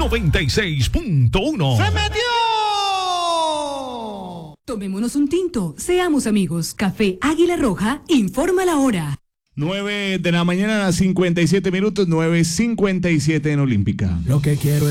96.1. ¡Se metió! Tomémonos un tinto, seamos amigos. Café Águila Roja informa la hora. 9 de la mañana, 57 minutos, 9:57 en Olímpica. Lo que quiero